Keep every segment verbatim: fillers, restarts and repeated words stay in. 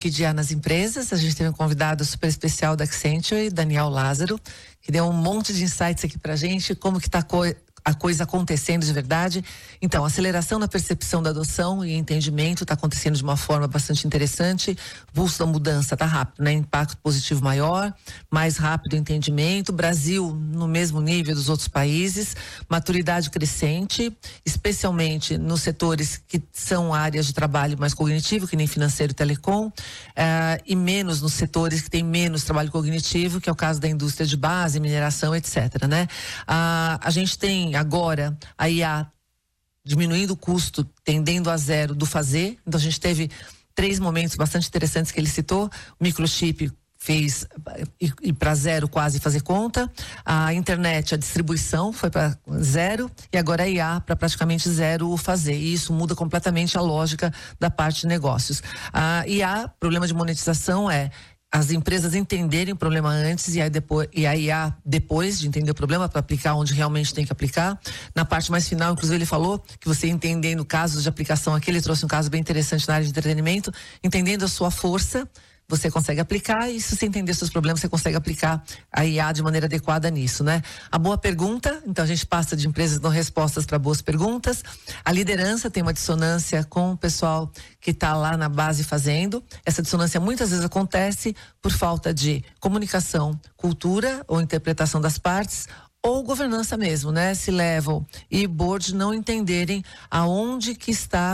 de I A nas empresas. A gente teve um convidado super especial da Accenture, Daniel Lázaro, que deu um monte de insights aqui pra gente, como que tá co- a coisa acontecendo de verdade. Então, aceleração na percepção da adoção e entendimento está acontecendo de uma forma bastante interessante. O pulso da mudança está rápido, né? Impacto positivo maior, mais rápido o entendimento. Brasil no mesmo nível dos outros países. Maturidade crescente, especialmente nos setores que são áreas de trabalho mais cognitivo, que nem financeiro e telecom, eh, e menos nos setores que têm menos trabalho cognitivo, que é o caso da indústria de base, mineração, etcétera, né? Ah, a gente tem agora a I A diminuindo o custo, tendendo a zero do fazer. Então a gente teve três momentos bastante interessantes que ele citou. O microchip fez ir, ir para zero quase fazer conta. A internet, a distribuição foi para zero e agora a I A para praticamente zero o fazer. E isso muda completamente a lógica da parte de negócios. A I A, problema de monetização é as empresas entenderem o problema antes e, aí depois, e a I A depois de entender o problema para aplicar onde realmente tem que aplicar. Na parte mais final, inclusive ele falou que você entendendo casos de aplicação aqui, ele trouxe um caso bem interessante na área de entretenimento, entendendo a sua força, você consegue aplicar, e se você entender seus problemas, você consegue aplicar a I A de maneira adequada nisso, né? A boa pergunta, então a gente passa de empresas que dão respostas para boas perguntas. A liderança tem uma dissonância com o pessoal que está lá na base fazendo. Essa dissonância muitas vezes acontece por falta de comunicação, cultura ou interpretação das partes, ou governança mesmo, né? Se level e board não entenderem aonde que está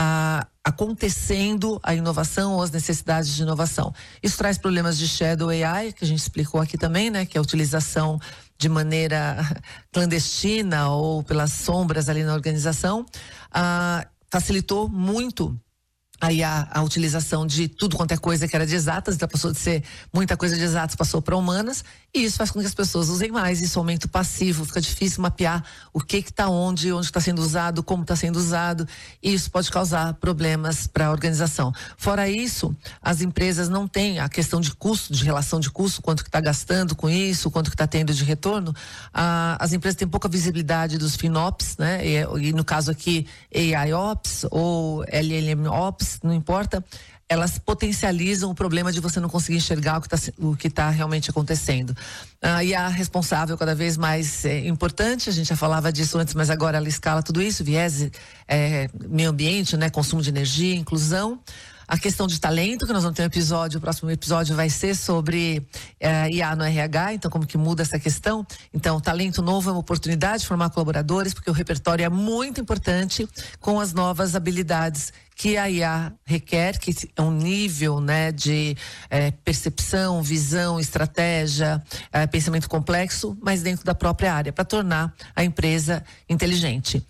a acontecendo a inovação ou as necessidades de inovação. Isso traz problemas de shadow A I, que a gente explicou aqui também, né? Que é a utilização de maneira clandestina ou pelas sombras ali na organização. Ah, facilitou muito a I A, a utilização de tudo quanto é coisa que era de exatas, então passou de ser muita coisa de exatas, passou para humanas, e isso faz com que as pessoas usem mais, isso aumenta o passivo, fica difícil mapear o que que está onde, onde está sendo usado, como está sendo usado, e isso pode causar problemas para a organização. Fora isso, as empresas não têm a questão de custo, de relação de custo, quanto que está gastando com isso, quanto que está tendo de retorno. Ah, as empresas têm pouca visibilidade dos FinOps, né? E, e no caso aqui, A I Ops ou L L M Ops, não importa, elas potencializam o problema de você não conseguir enxergar o que está o que tá realmente acontecendo. A I A responsável cada vez mais é, importante, a gente já falava disso antes, mas agora ela escala tudo isso, viés, é, meio ambiente, né, consumo de energia, inclusão. A questão de talento, que nós vamos ter um episódio, o próximo episódio vai ser sobre eh, I A no R H, então como que muda essa questão. Então, talento novo é uma oportunidade de formar colaboradores, porque o repertório é muito importante com as novas habilidades que a I A requer, que é um nível, né, de eh, percepção, visão, estratégia, eh, pensamento complexo, mas dentro da própria área, para tornar a empresa inteligente.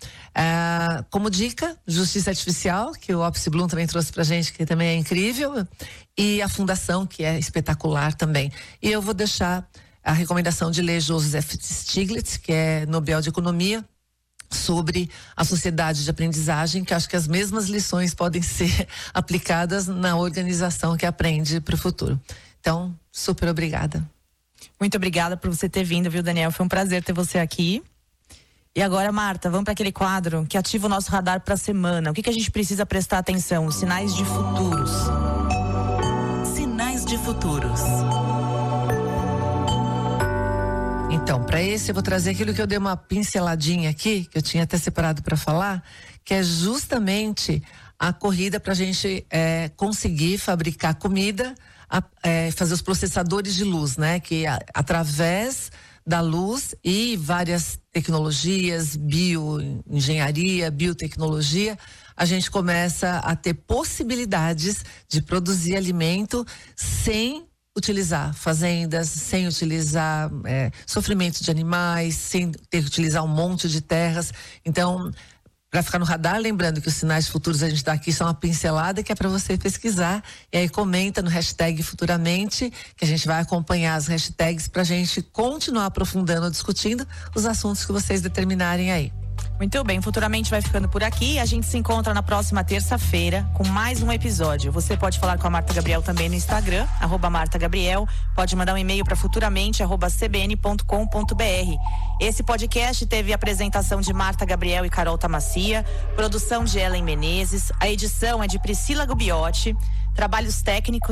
Ah, como dica, justiça artificial, que o Ops Bloom também trouxe pra gente, que também é incrível, e a fundação, que é espetacular também. E eu vou deixar a recomendação de ler Joseph Stiglitz, que é Nobel de Economia, sobre a sociedade de aprendizagem, que acho que as mesmas lições podem ser aplicadas na organização que aprende para o futuro. Então, super obrigada. Muito obrigada por você ter vindo, viu, Daniel? Foi um prazer ter você aqui. E agora, Marta, vamos para aquele quadro que ativa o nosso radar para a semana. O que, que a gente precisa prestar atenção? Os sinais de futuros. Sinais de futuros. Então, para esse eu vou trazer aquilo que eu dei uma pinceladinha aqui, que eu tinha até separado para falar, que é justamente a corrida para a gente é, conseguir fabricar comida, a, é, fazer os processadores de luz, né? Que a, através da luz e várias tecnologias, bioengenharia, biotecnologia, a gente começa a ter possibilidades de produzir alimento sem utilizar fazendas, sem utilizar é, sofrimento de animais, sem ter que utilizar um monte de terras. Então, para ficar no radar, lembrando que os sinais futuros a gente dá aqui são uma pincelada que é para você pesquisar, e aí comenta no hashtag futuramente, que a gente vai acompanhar as hashtags para a gente continuar aprofundando, discutindo os assuntos que vocês determinarem aí. Muito bem, futuramente vai ficando por aqui. A gente se encontra na próxima terça-feira com mais um episódio. Você pode falar com a Marta Gabriel também no Instagram, arroba Marta Gabriel. Pode mandar um e-mail para futuramente arroba c b n ponto com ponto b r. Esse podcast teve a apresentação de Marta Gabriel e Carol Tamacia, produção de Ellen Menezes, a edição é de Priscila Gubiotti, trabalhos técnicos